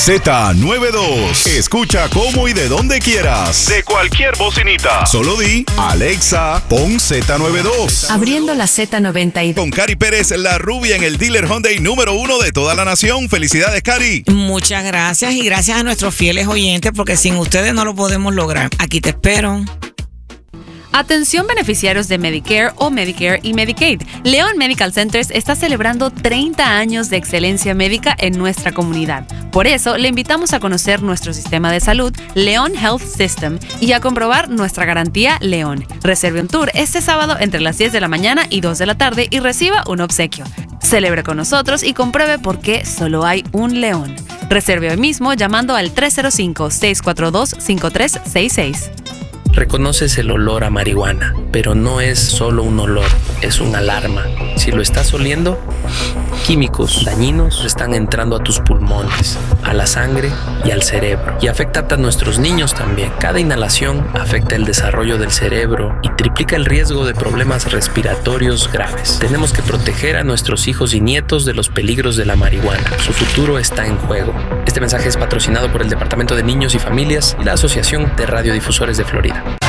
Z92. Escucha cómo y de donde quieras. De cualquier bocinita. Solo di, Alexa, pon Z92. Abriendo la Z92. Con Cari Pérez, la rubia en el dealer Hyundai número 1 de toda la nación. Felicidades, Cari. Muchas gracias y gracias a nuestros fieles oyentes porque sin ustedes no lo podemos lograr. Aquí te espero. Atención beneficiarios de Medicare o Medicare y Medicaid. León Medical Centers está celebrando 30 años de excelencia médica en nuestra comunidad. Por eso, le invitamos a conocer nuestro sistema de salud, León Health System, y a comprobar nuestra garantía León. Reserve un tour este sábado entre las 10 de la mañana y 2 de la tarde y reciba un obsequio. Celebre con nosotros y compruebe por qué solo hay un León. Reserve hoy mismo llamando al 305-642-5366. Reconoces el olor a marihuana, pero no es solo un olor, es una alarma. Si lo estás oliendo, químicos dañinos están entrando a tus pulmones, a la sangre y al cerebro. Y afecta a nuestros niños también. Cada inhalación afecta el desarrollo del cerebro y triplica el riesgo de problemas respiratorios graves. Tenemos que proteger a nuestros hijos y nietos de los peligros de la marihuana. Su futuro está en juego. Este mensaje es patrocinado por el Departamento de Niños y Familias y la Asociación de Radiodifusores de Florida.